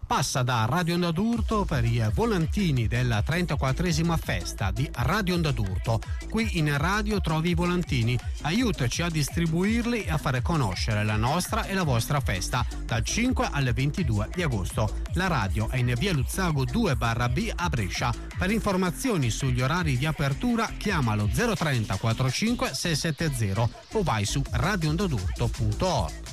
passa da Radio Onda d'Urto per i volantini della 34esima festa di Radio Onda d'Urto. Qui in radio trovi i volantini, aiutaci a distribuirli e a fare conoscere la nostra e la vostra festa dal 5 al 22 di agosto. La radio è in via Luzzago 2/B a Brescia. Per informazioni sugli orari di apertura chiamalo 030 45 670 o vai su radioondadurto.org.